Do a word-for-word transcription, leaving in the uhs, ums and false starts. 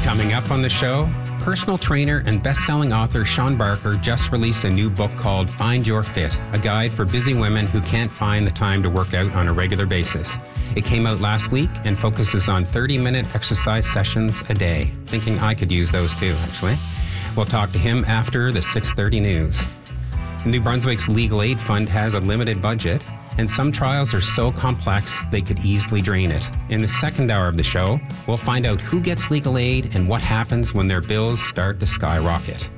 Coming up on the show, personal trainer and best-selling author Sean Barker just released a new book called Find Your Fit, a guide for busy women who can't find the time to work out on a regular basis. It came out last week and focuses on thirty-minute exercise sessions a day. Thinking I could use those too, actually. We'll talk to him after the six thirty news. New Brunswick's Legal Aid Fund has a limited budget, and some trials are so complex they could easily drain it. In the second hour of the show, we'll find out who gets legal aid and what happens when their bills start to skyrocket.